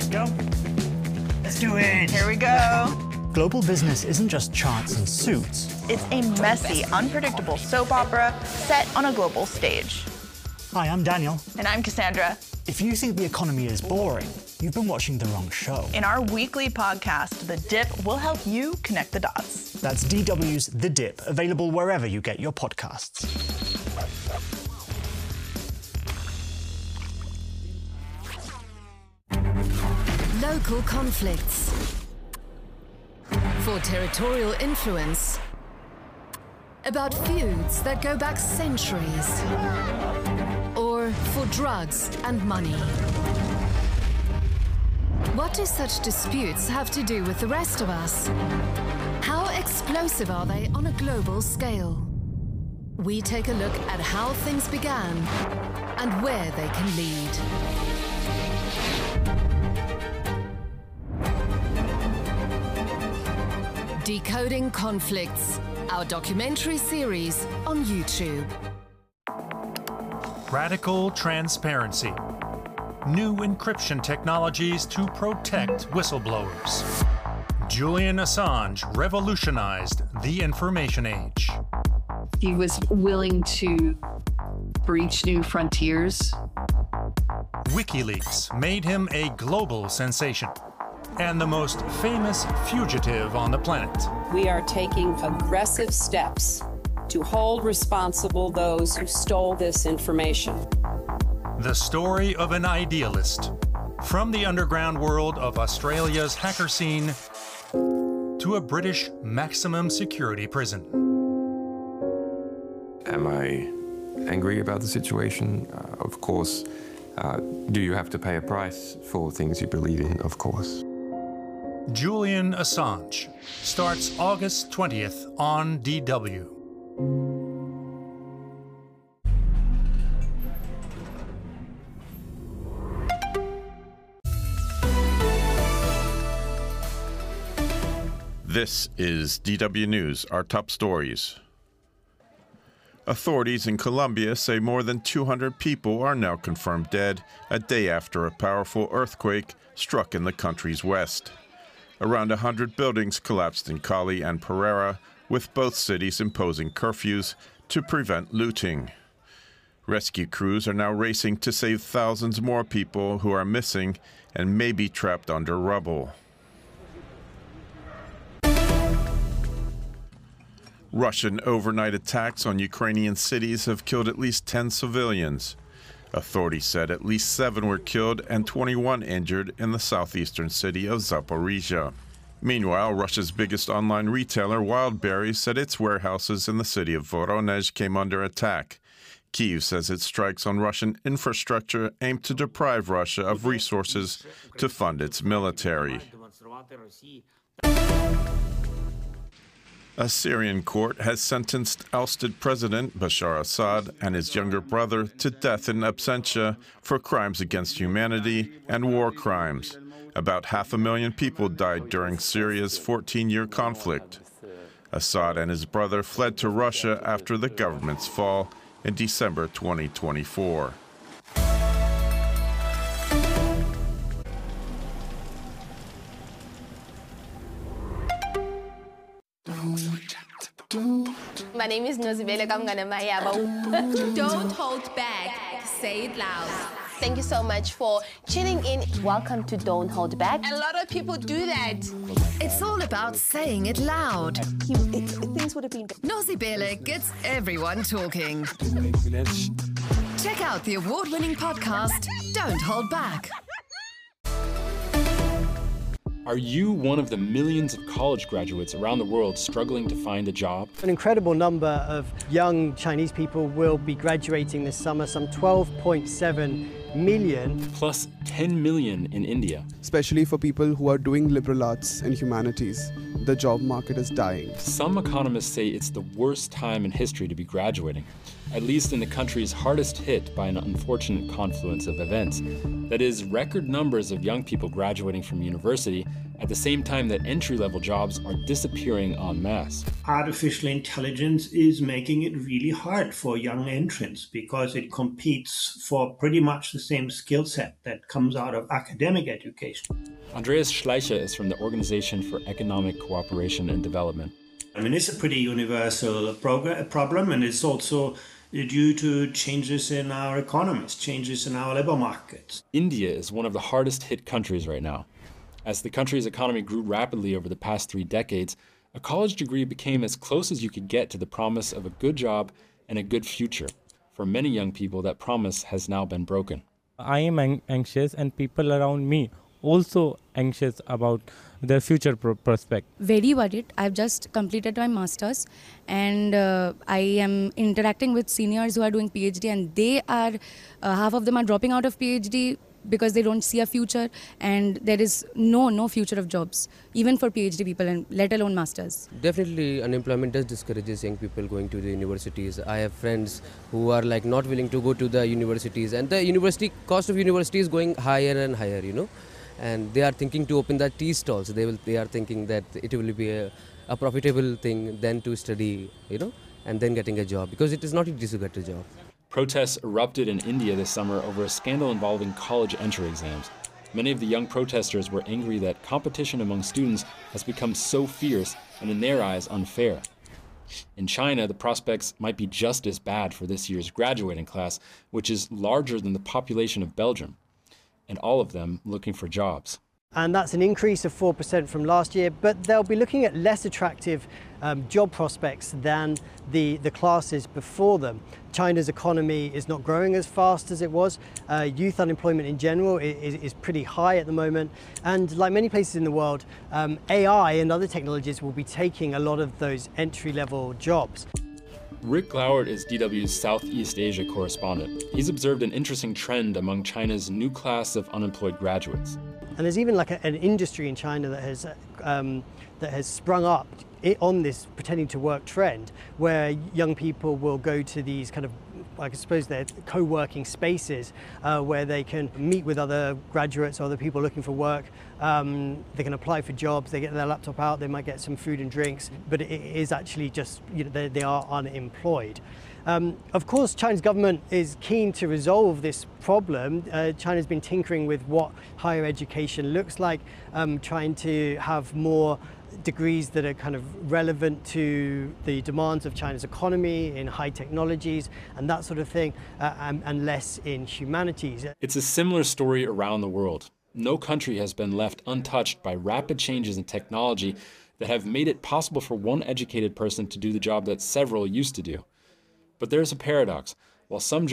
Go. Let's do it. Here we go. Global business isn't just charts and suits. It's a messy, unpredictable soap opera set on a global stage. Hi, I'm Daniel. And I'm Cassandra. If you think the economy is boring, you've been watching the wrong show. In our weekly podcast, The Dip, we'll help you connect the dots. That's DW's The Dip, available wherever you get your podcasts. Local conflicts. For territorial influence. About feuds that go back centuries. Or for drugs and money. What do such disputes have to do with the rest of us? How explosive are they on a global scale? We take a look at how things began and where they can lead. Decoding Conflicts, our documentary series on YouTube. Radical transparency. New encryption technologies to protect whistleblowers. Julian Assange revolutionized the information age. He was willing to breach new frontiers. WikiLeaks made him a global sensation and the most famous fugitive on the planet. We are taking aggressive steps to hold responsible those who stole this information. The story of an idealist, from the underground world of Australia's hacker scene to a British maximum security prison. Am I angry about the situation? Of course. Do you have to pay a price for things you believe in? Of course. Julian Assange starts August 20th on DW. This is DW News, our top stories. Authorities in Colombia say more than 200 people are now confirmed dead a day after a powerful earthquake struck in the country's west. Around 100 buildings collapsed in Cali and Pereira, with both cities imposing curfews to prevent looting. Rescue crews are now racing to save thousands more people who are missing and may be trapped under rubble. Russian overnight attacks on Ukrainian cities have killed at least 10 civilians. Authorities said at least 7 were killed and 21 injured in the southeastern city of Zaporizhia. Meanwhile, Russia's biggest online retailer, Wildberries, said its warehouses in the city of Voronezh came under attack. Kyiv says its strikes on Russian infrastructure aim to deprive Russia of resources to fund its military. A Syrian court has sentenced ousted President Bashar Assad and his younger brother to death in absentia for crimes against humanity and war crimes. About 500,000 people died during Syria's 14-year conflict. Assad and his brother fled to Russia after the government's fall in December 2024. My name is Nozibele Kamganamaya. Don't hold back. Say it loud. Thank you so much for tuning in. Welcome to Don't Hold Back. A lot of people do that. It's all about saying it loud. Things would have been... Nozibele gets everyone talking. Check out the award-winning podcast, Don't Hold Back. Are you one of the millions of college graduates around the world struggling to find a job? An incredible number of young Chinese people will be graduating this summer, some 12.7 million. Plus 10 million in India. Especially for people who are doing liberal arts and humanities, the job market is dying. Some economists say it's the worst time in history to be graduating. at least in the countries hardest hit by an unfortunate confluence of events. That is, record numbers of young people graduating from university at the same time that entry-level jobs are disappearing en masse. Artificial intelligence is making it really hard for young entrants because it competes for pretty much the same skill set that comes out of academic education. Andreas Schleicher is from the Organization for Economic Cooperation and Development. I mean, it's a pretty universal problem, and it's also due to changes in our economies, changes in our labor markets. India is one of the hardest hit countries right now. As the country's economy grew rapidly over the past 3 decades, a college degree became as close as you could get to the promise of a good job and a good future. For many young people, that promise has now been broken. I am anxious, and people around me also anxious about their future prospect. Very worried. I've just completed my master's, and I am interacting with seniors who are doing PhD, and they are, half of them are dropping out of PhD because they don't see a future, and there is no future of jobs, even for PhD people, and let alone masters. Definitely unemployment does discourages young people going to the universities. I have friends who are like not willing to go to the universities, and the cost of university is going higher and higher, you know. And they are thinking to open the tea stalls. They are thinking that it will be a profitable thing than to study, you know, and then getting a job, because it is not easy to get a job. Protests erupted in India this summer over a scandal involving college entry exams. Many of the young protesters were angry that competition among students has become so fierce and, in their eyes, unfair. In China, the prospects might be just as bad for this year's graduating class, which is larger than the population of Belgium, and all of them looking for jobs. And that's an increase of 4% from last year, but they'll be looking at less attractive job prospects than the classes before them. China's economy is not growing as fast as it was. Youth unemployment in general is pretty high at the moment. And like many places in the world, AI and other technologies will be taking a lot of those entry-level jobs. Rick Glauert is DW's Southeast Asia correspondent. He's observed an interesting trend among China's new class of unemployed graduates. And there's even like an industry in China that has sprung up on this pretending to work trend, where young people will go to these kind of, I suppose they're co-working spaces where they can meet with other graduates or other people looking for work. They can apply for jobs, they get their laptop out, they might get some food and drinks, but it is actually just, you know, they are unemployed. Of course, China's government is keen to resolve this problem. China's been tinkering with what higher education looks like, trying to have more degrees that are kind of relevant to the demands of China's economy in high technologies and that sort of thing, and less in humanities. It's a similar story around the world. No country has been left untouched by rapid changes in technology that have made it possible for one educated person to do the job that several used to do. But there's a paradox. While some